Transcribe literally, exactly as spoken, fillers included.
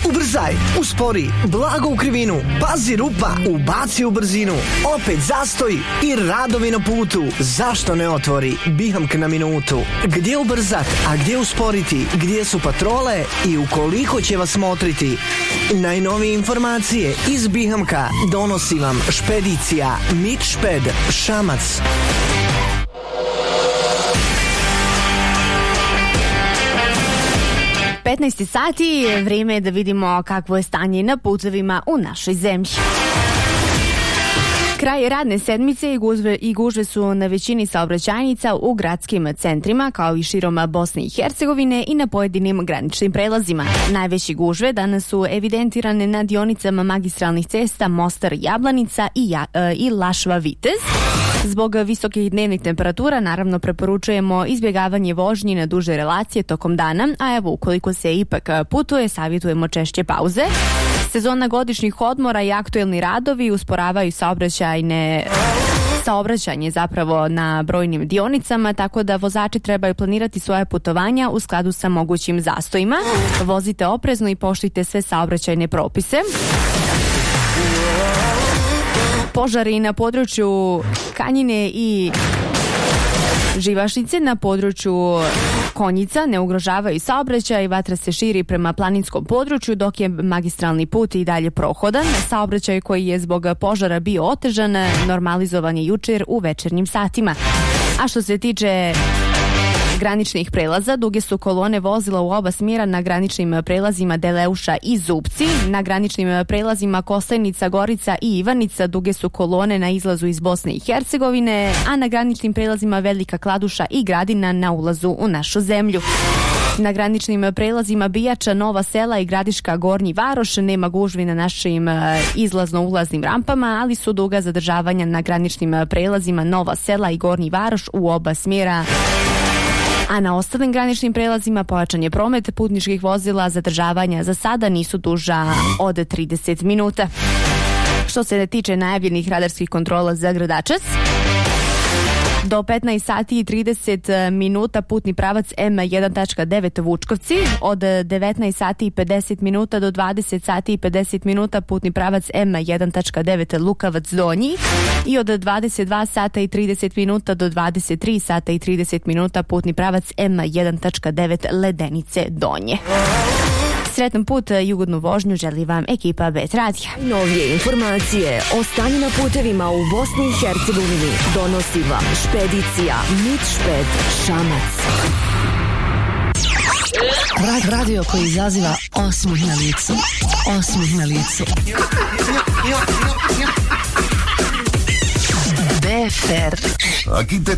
Ubrzaj, uspori, blago u krivinu, pazi rupa, ubaci u brzinu, opet zastoj i radovi na putu. Zašto ne otvori Bihamk na minutu? Gdje ubrzat, a gdje usporiti, gdje su patrole i u koliko će vas motriti? Najnovije informacije iz Bihamka donosi vam špedicija Mitšped Šamac. petnaest sati, vrijeme je da vidimo kakvo je stanje na putevima u našoj zemlji. Kraj radne sedmice i gužve, i gužve su na većini saobraćajnica u gradskim centrima, kao i širom Bosne i Hercegovine i na pojedinim graničnim prelazima. Najveće gužve danas su evidentirane na dionicama magistralnih cesta Mostar Jablanica i, ja, e, i Lašva Vitez. Zbog visokih dnevnih temperatura naravno preporučujemo izbjegavanje vožnji na duže relacije tokom dana, a evo ukoliko se ipak putuje, savjetujemo češće pauze. Sezona godišnjih odmora i aktuelni radovi usporavaju saobraćajne saobraćanje zapravo na brojnim dionicama, tako da vozači trebaju planirati svoje putovanja u skladu sa mogućim zastojima. Vozite oprezno i poštujte sve saobraćajne propise. Požari na području Kanjine i Živašnice na području Konjica ne ugrožavaju saobraćaj, vatra se širi prema planinskom području dok je magistralni put i dalje prohodan. Saobraćaj koji je zbog požara bio otežan normalizovan je jučer u večernjim satima. A što se tiče graničnih prelaza, duge su kolone vozila u oba smjera na graničnim prelazima Deleuša i Zupci. Na graničnim prelazima Kostajnica, Gorica i Ivanica duge su kolone na izlazu iz Bosne i Hercegovine, a na graničnim prelazima Velika Kladuša i Gradina na ulazu u našu zemlju. Na graničnim prelazima Bijača, Nova Sela i Gradiška, Gornji Varoš nema gužvi na našim izlazno-ulaznim rampama, ali su duga zadržavanja na graničnim prelazima Nova Sela i Gornji Varoš u oba smjera. A na ostalim graničnim prelazima pojačan je promet putničkih vozila, zadržavanja za sada nisu duža od trideset minuta. Što se tiče najavljenih radarskih kontrola za Gradačac, do petnaest sati i trideset minuta putni pravac M jedan tačka devet Vučkovci, od devetnaest sati i pedeset minuta do dvadeset sati i pedeset minuta putni pravac M jedan tačka devet Lukavac Donji i od dvadeset dva sata i trideset minuta do dvadeset tri sata i trideset minuta putni pravac M jedan tačka devet Ledenice Donje. Sretan put i ugodnu vožnju želi vam ekipa Bet Radija. Novije informacije o stanju na putevima u Bosni i Hercegovini donosi vam špedicija Mitšped Šamac. Radio koji izaziva osmih na licu. Osmih na licu. B F R. Aquí te